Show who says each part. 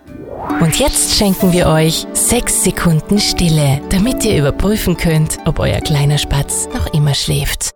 Speaker 1: Und jetzt schenken wir euch 6 Sekunden Stille, damit ihr überprüfen könnt, ob euer kleiner Spatz noch immer schläft.